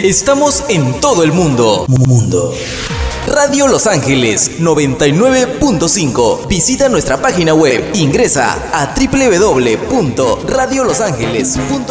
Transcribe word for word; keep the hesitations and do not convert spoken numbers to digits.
Estamos en todo el mundo. Mundo. Radio Los Ángeles noventa y nueve punto cinco. Visita nuestra página web. Ingresa a doble u doble u doble u punto radio los ángeles punto com.